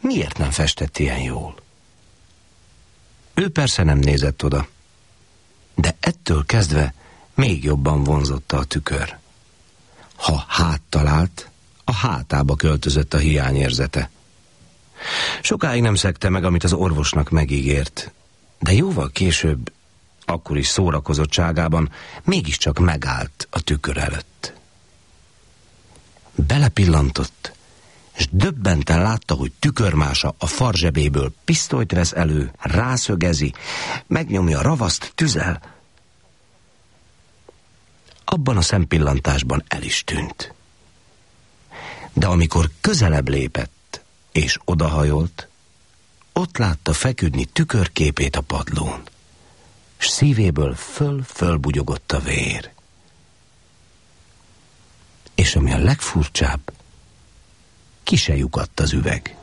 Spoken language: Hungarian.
miért nem festett ilyen jól? Ő persze nem nézett oda, de ettől kezdve még jobban vonzotta a tükör. Ha háttal állt, a hátába költözött a hiányérzete. Sokáig nem szegte meg, amit az orvosnak megígért, de jóval később, akkor is szórakozottságában mégiscsak megállt a tükör előtt. Belepillantott, és döbbenten látta, hogy tükörmása a farzsebéből pisztolyt vesz elő, rászögezi, megnyomja a ravaszt, tüzel. Abban a szempillantásban el is tűnt. De amikor közelebb lépett és odahajolt, ott látta feküdni tükörképét a padlón, s szívéből fölbugyogott a vér. És ami a legfurcsább, ki se lyukadt az üveg.